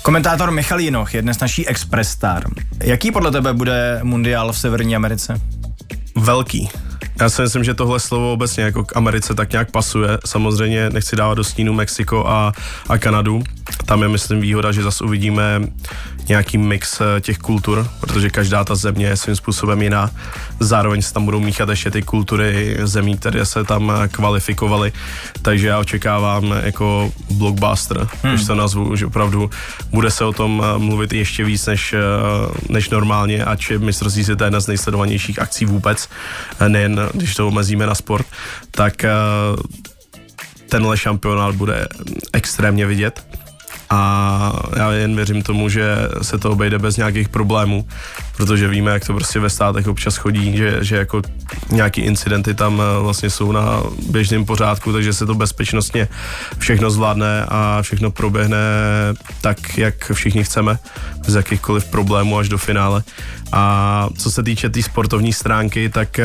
Komentátor Michal Jinoch je dnes naší Express Star. Jaký podle tebe bude mundiál v Severní Americe? Velký. Já si myslím, že tohle slovo obecně jako k Americe tak nějak pasuje. Samozřejmě nechci dávat do stínu Mexiko a Kanadu. Tam je, myslím, výhoda, že zase uvidíme nějaký mix těch kultur, protože každá ta země je svým způsobem jiná. Zároveň se tam budou míchat ještě ty kultury zemí, které se tam kvalifikovaly. Takže já očekávám jako blockbuster, když to nazvu, že opravdu bude se o tom mluvit ještě víc než normálně, ač mistrovství světa je jedna z nejsledovanějších akcí vůbec, nejen když to omezíme na sport, tak tenhle šampionát bude extrémně vidět. A já jen věřím tomu, že se to obejde bez nějakých problémů, protože víme, jak to prostě ve státech občas chodí, že jako nějaký incidenty tam vlastně jsou na běžném pořádku, takže se to bezpečnostně všechno zvládne a všechno proběhne tak, jak všichni chceme, bez jakýchkoliv problémů až do finále. A co se týče té sportovní stránky, tak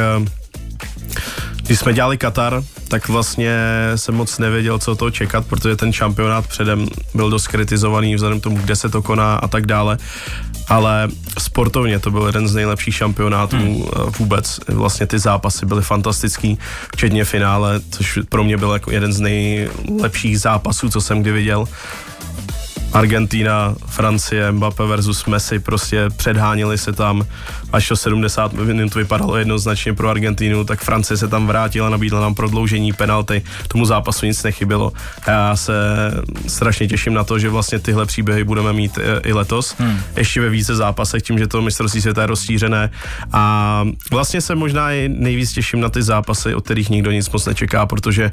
když jsme dělali Katar, tak vlastně jsem moc nevěděl, co to čekat, protože ten šampionát předem byl dost kritizovaný vzhledem k tomu, kde se to koná a tak dále. Ale sportovně to byl jeden z nejlepších šampionátů vůbec. Vlastně ty zápasy byly fantastický, včetně finále, což pro mě byl jako jeden z nejlepších zápasů, co jsem kdy viděl. Argentina, Francie, Mbappé versus Messi, prostě předhánili se tam, až o 70 minut vypadalo jednoznačně pro Argentinu, tak Francie se tam vrátila, nabídla nám prodloužení, penalty, tomu zápasu nic nechybělo. A já se strašně těším na to, že vlastně tyhle příběhy budeme mít i letos, ještě ve více zápasech, tím, že to mistrovství světa je rozšířené. A vlastně se možná i nejvíc těším na ty zápasy, od kterých nikdo nic moc nečeká, protože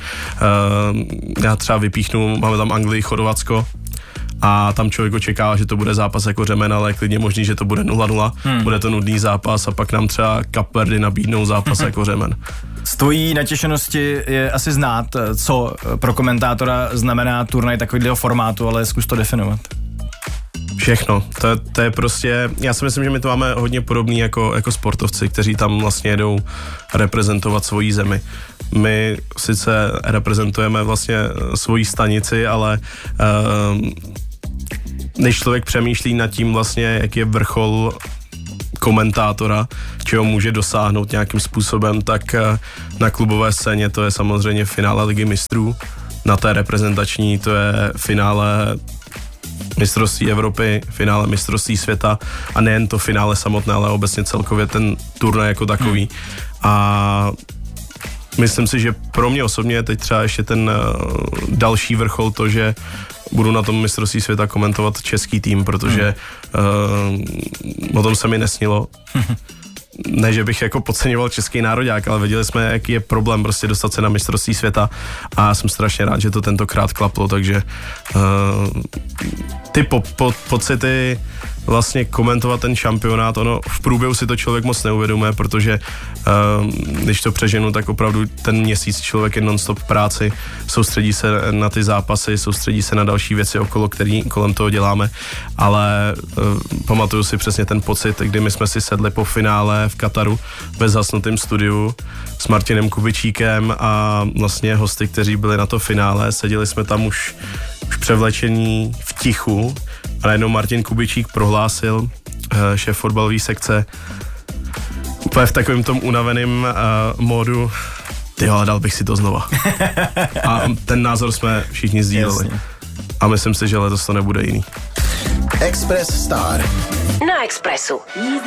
já třeba vypíchnu, máme tam Anglii, Chorvatsko, a tam člověk očekává, že to bude zápas jako řemen, ale je klidně možný, že to bude 0-0, bude to nudný zápas a pak nám třeba Cape Verde nabídnou zápas jako řemen. Z tvojí natěšenosti je asi znát, co pro komentátora znamená turnaj takového formátu, ale zkus to definovat. Všechno. To je prostě, já si myslím, že my to máme hodně podobný jako sportovci, kteří tam vlastně jedou reprezentovat svoji zemi. My sice reprezentujeme vlastně svoji stanici, ale než člověk přemýšlí nad tím vlastně, jak je vrchol komentátora, čeho může dosáhnout nějakým způsobem, tak na klubové scéně to je samozřejmě finále Ligy mistrů, na té reprezentační to je finále mistrovství Evropy, finále mistrovství světa a nejen to finále samotné, ale obecně celkově ten turnaj jako takový. A myslím si, že pro mě osobně je teď třeba ještě ten další vrchol to, že budu na tom mistrovství světa komentovat český tým, protože o tom se mi nesnilo. Ne, že bych jako podceňoval český nároďák, ale věděli jsme, jaký je problém prostě dostat se na mistrovství světa a jsem strašně rád, že to tentokrát klaplo, takže ty pocity vlastně komentovat ten šampionát, ono v průběhu si to člověk moc neuvědomuje, protože když to přeženu, tak opravdu ten měsíc člověk je non-stop v práci, soustředí se na ty zápasy, soustředí se na další věci okolo, který kolem toho děláme, ale pamatuju si přesně ten pocit, kdy my jsme si sedli po finále v Kataru ve zhasnutém studiu s Martinem Kubičíkem a vlastně hosty, kteří byli na to finále, seděli jsme tam už převlečení v tichu a najednou Martin Kubičík prohlásil, šéf fotbalové sekce, úplně v takovém tom unaveném módu, tyjo, dal bych si to znova. A ten názor jsme všichni sdíleli. Jasně. A myslím si, že letos to nebude jiný. Express Star na Expressu.